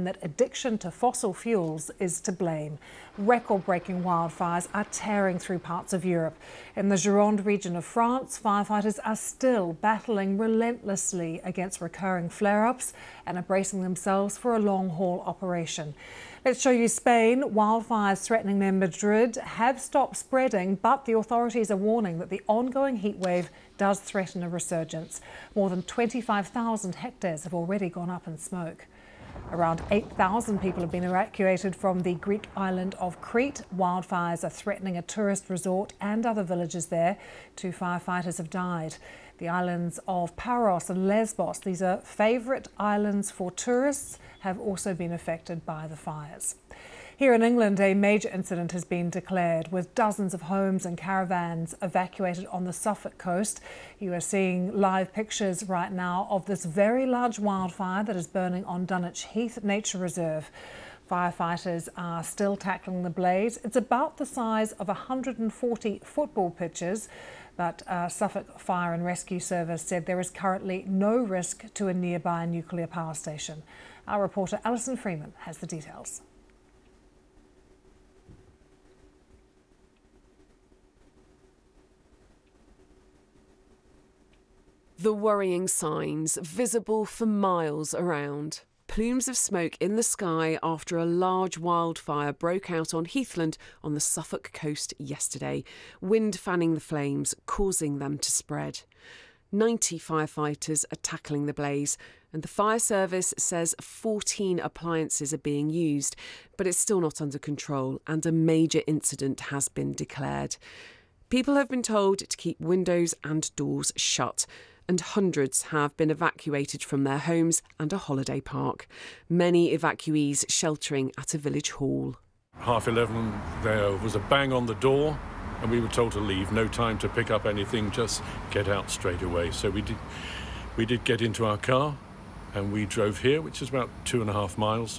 and that addiction to fossil fuels is to blame. Record-breaking wildfires are tearing through parts of Europe. In the Gironde region of France, firefighters are still battling relentlessly against recurring flare-ups and are bracing themselves for a long-haul operation. Let's show you Spain. Wildfires threatening near Madrid have stopped spreading, but the authorities are warning that the ongoing heatwave does threaten a resurgence. More than 25,000 hectares have already gone up in smoke. Around 8,000 people have been evacuated from the Greek island of Crete. Wildfires are threatening a tourist resort and other villages there. 2 firefighters have died. The islands of Paros and Lesbos, these are favourite islands for tourists, have also been affected by the fires. Here in England, a major incident has been declared with dozens of homes and caravans evacuated on the Suffolk coast. You are seeing live pictures right now of this very large wildfire that is burning on Dunwich Heath Nature Reserve. Firefighters are still tackling the blaze. It's about the size of 140 football pitches, but Suffolk Fire and Rescue Service said there is currently no risk to a nearby nuclear power station. Our reporter Alison Freeman has the details. The worrying signs visible for miles around. Plumes of smoke in the sky after a large wildfire broke out on Heathland on the Suffolk coast yesterday, wind fanning the flames, causing them to spread. 90 firefighters are tackling the blaze, and the fire service says 14 appliances are being used, but it's still not under control, and a major incident has been declared. People have been told to keep windows and doors shut, and hundreds have been evacuated from their homes and a holiday park. Many evacuees sheltering at a village hall. 11:30, there was a bang on the door and we were told to leave. No time to pick up anything, just get out straight away. So we did get into our car and we drove here, which is about 2.5 miles.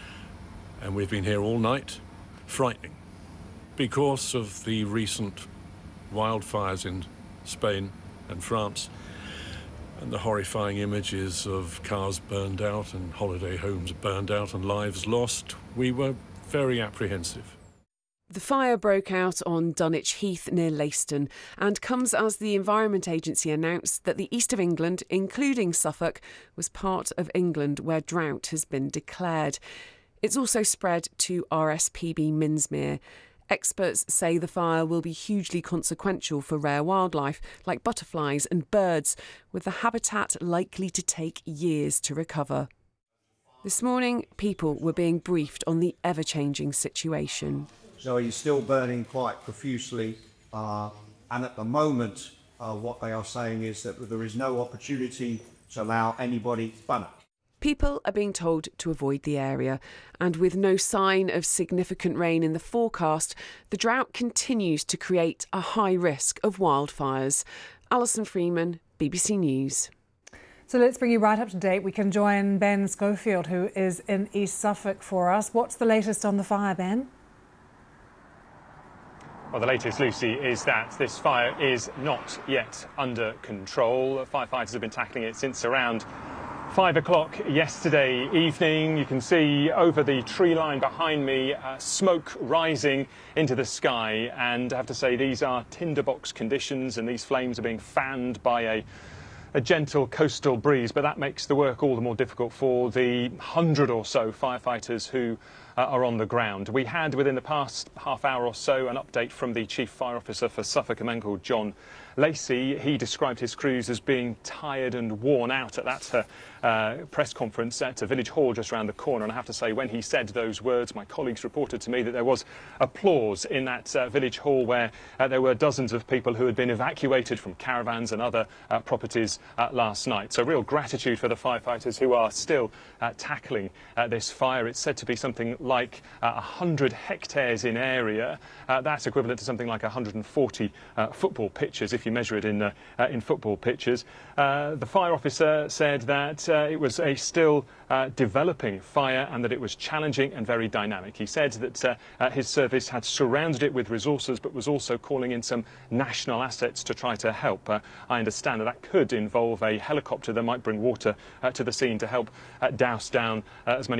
And we've been here all night. Frightening. Because of the recent wildfires in Spain and France, and the horrifying images of cars burned out and holiday homes burned out and lives lost, we were very apprehensive. The fire broke out on Dunwich Heath near Leiston and comes as the Environment Agency announced that the east of England, including Suffolk, was part of England where drought has been declared. It's also spread to RSPB Minsmere. Experts say the fire will be hugely consequential for rare wildlife like butterflies and birds, with the habitat likely to take years to recover. This morning, people were being briefed on the ever-changing situation. So you're still burning quite profusely, and at the moment, what they are saying is that there is no opportunity to allow anybody burn. People are being told to avoid the area, and with no sign of significant rain in the forecast, the drought continues to create a high risk of wildfires. Alison Freeman, BBC News. So let's bring you right up to date. We can join Ben Schofield, who is in East Suffolk, for us. What's the latest on the fire, Ben? Well, the latest, Lucy, is that this fire is not yet under control. Firefighters have been tackling it since around 5 o'clock yesterday evening. You can see over the tree line behind me smoke rising into the sky, and I have to say these are tinderbox conditions and these flames are being fanned by a gentle coastal breeze, but that makes the work all the more difficult for the 100 or so firefighters who are on the ground. We had within the past half hour or so an update from the Chief Fire Officer for Suffolk, a man called John Lacey. He described his crews as being tired and worn out at that press conference at a village hall just around the corner. And I have to say, when he said those words, my colleagues reported to me that there was applause in that village hall where there were dozens of people who had been evacuated from caravans and other properties last night. So real gratitude for the firefighters who are still tackling this fire. It's said to be something like 100 hectares in area. That's equivalent to something like 140 football pitches if you measure it in football pitches. The fire officer said that it was a still developing fire and that it was challenging and very dynamic. He said that his service had surrounded it with resources but was also calling in some national assets to try to help. I understand that could involve a helicopter that might bring water to the scene to help douse down as many